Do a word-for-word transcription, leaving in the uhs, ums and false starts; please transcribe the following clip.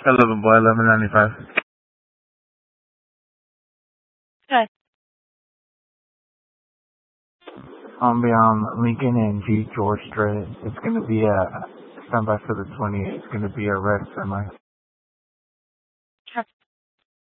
eleven boy, eleven ninety-five. Okay. I'll be on Lincoln and G George Street. It's gonna be a standby for the twenty. It's gonna be a red semi.